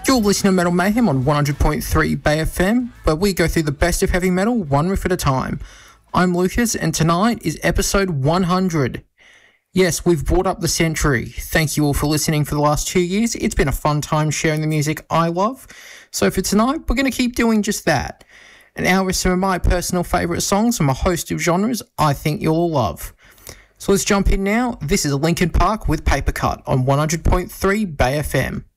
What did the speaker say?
You're listening to Metal Mayhem on 100.3 Bay FM, where we go through the best of heavy metal one riff at a time. I'm Lucas, and tonight is episode 100. Yes, we've brought up the century. Thank you all for listening for the last 2 years. It's been a fun time sharing the music I love. So for tonight, we're going to keep doing just that. An hour with some of my personal favourite songs from a host of genres I think you'll all love. So let's jump in now. This is Linkin Park with Paper Cut on 100.3 Bay FM.